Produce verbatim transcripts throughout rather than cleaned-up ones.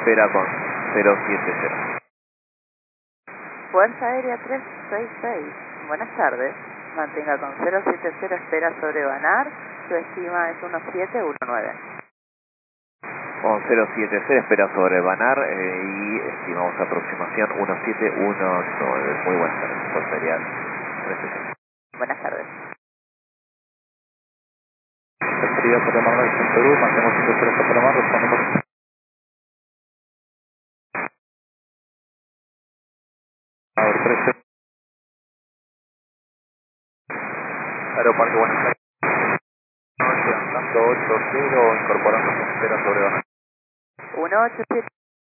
espera con cero siete cero. Fuerza Aérea tres seis seis, buenas tardes. Mantenga con cero siete cero, espera sobre Banar. Su estima es uno siete uno nueve. Con cero siete cero, espera sobre Banar eh, y estimamos aproximación uno siete uno nueve. Muy buenas tardes, Fuerza Aérea tres seis seis. Buenas tardes. Sería por Emanuel en Perú, mantenemos cinco cero por Emanuel, respondemos. A ver, trece. Aeroparque Buenos Aires. Tanto ocho cero, incorporando con espera sobre Banar. uno ocho siete.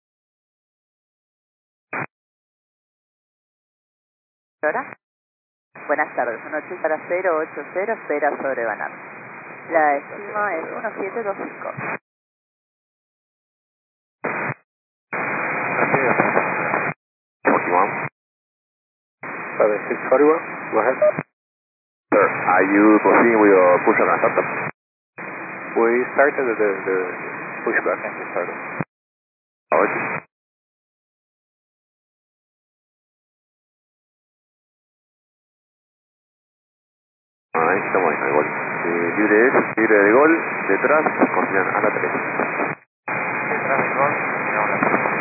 ¿Ahora? Buenas tardes, uno ocho para cero ocho cero, espera sobre Banar. La estima es uno siete dos cinco. forty-one. seven six forty-one, go ahead. Sir, are you proceeding with your pushback and startup? We started the, the pushback and we started. Okay. Ahí estamos en el gol. Eh, libre es, libre de gol, detrás, confían a la tres.